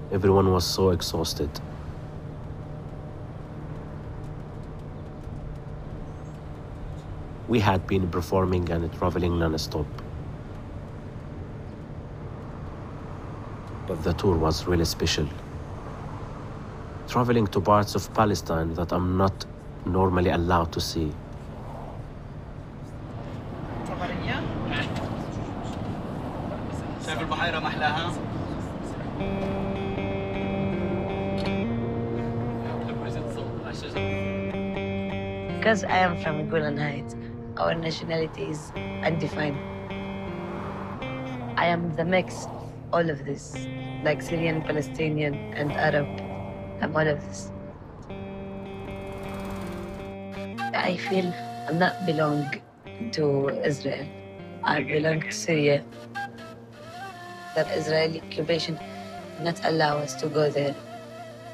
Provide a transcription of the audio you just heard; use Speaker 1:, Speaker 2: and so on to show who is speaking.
Speaker 1: Everyone was so exhausted. We had been performing and traveling non-stop. But the tour was really special. Traveling to parts of Palestine that I'm not normally allowed to see.
Speaker 2: شايف البحيرة محلاها؟
Speaker 3: Because I am from Golan Heights, our nationality is undefined. I am the mix, all of this, like Syrian, Palestinian, and Arab. I'm all of this. I feel I'm not belong to Israel. I belong to Syria. That Israeli occupation not allow us to go there.